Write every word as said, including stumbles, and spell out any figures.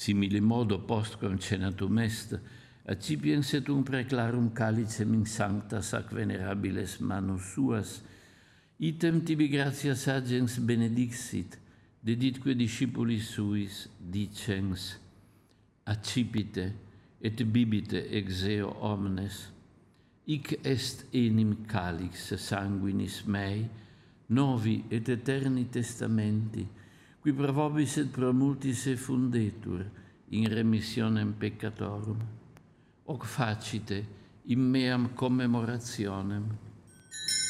simile modo post concenatum est, accipiens et un preclarum calicem in sancta sac venerabiles manus suas, item tibi gratias agens benedixit, deditque discipulis suis dicens, accipite et bibite ex eo omnes, hic est enim calix sanguinis mei, novi et eterni testamenti, qui pro vobis et pro multis effundetur in remissionem peccatorum, hoc facite in meam commemorationem.